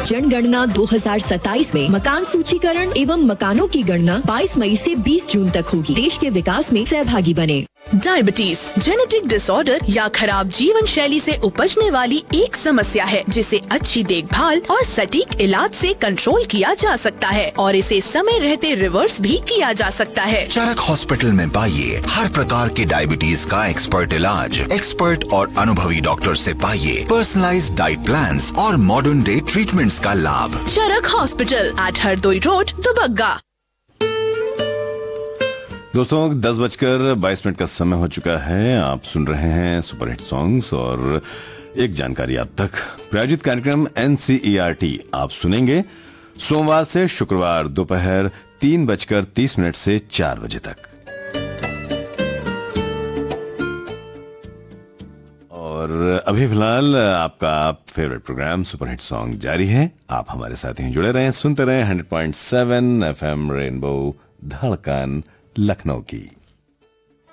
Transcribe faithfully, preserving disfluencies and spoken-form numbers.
जनगणना दो हज़ार सत्ताईस में मकान सूचीकरण एवं मकानों की गणना बाईस मई से बीस जून तक होगी। देश के विकास में सहभागी बने। डायबिटीज जेनेटिक डिसऑर्डर या खराब जीवन शैली से उपजने वाली एक समस्या है जिसे अच्छी देखभाल और सटीक इलाज से कंट्रोल किया जा सकता है और इसे समय रहते रिवर्स भी किया जा सकता है। चरक हॉस्पिटल में पाइए हर प्रकार के डायबिटीज का एक्सपर्ट इलाज, एक्सपर्ट और अनुभवी डॉक्टर से पाइए पर्सनलाइज्ड डाइट प्लान्स और मॉडर्न डे ट्रीटमेंट्स का लाभ। चरक hospital eight Hardoi road, Dubagga. दोस्तों, दस बजकर बाईस मिनट का समय हो चुका है। आप सुन रहे हैं सुपर हिट सॉन्ग्स और एक जानकारी आप तक। प्रायोजित कार्यक्रम एनसीईआरटी आप सुनेंगे सोमवार से शुक्रवार दोपहर तीन बजकर तीस मिनट से चार बजे तक। और अभी फिलहाल आपका favourite programme super hit song जारी है। आप हमारे साथ ही जुड़े रहें, सुनते रहें hundred point seven FM rainbow धड़कन लखनऊ की।